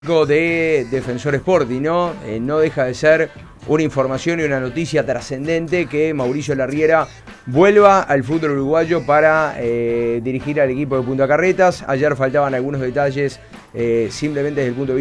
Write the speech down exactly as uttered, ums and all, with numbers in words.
De Defensor Sporting, ¿no? Eh, no deja de ser una información y una noticia trascendente que Mauricio Larriera vuelva al fútbol uruguayo para eh, dirigir al equipo de Punta Carretas. Ayer faltaban algunos detalles, eh, simplemente desde el punto de vista